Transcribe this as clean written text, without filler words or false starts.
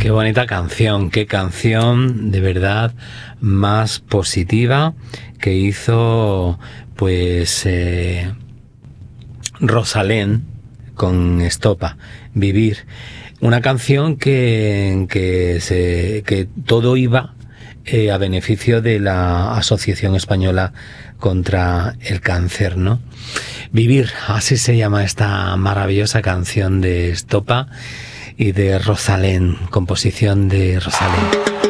Qué bonita canción, qué canción de verdad más positiva que hizo pues Rosalén con Estopa, Vivir. Una canción que todo iba a beneficio de la Asociación Española contra el Cáncer, ¿no? Vivir, así se llama esta maravillosa canción de Estopa y de Rosalén, composición de Rosalén.